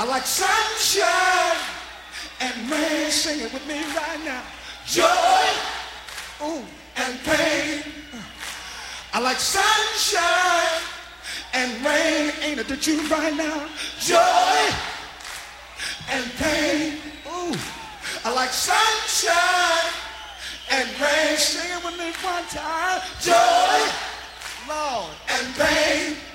I like sunshine and rain. Sing it with me right now. Joy, ooh, and pain. I like sunshine and rain. Ain't it the truth right now? Joy and pain. Ooh, I like sunshine and rain. Sing it with me one time. Joy, Lord, and pain.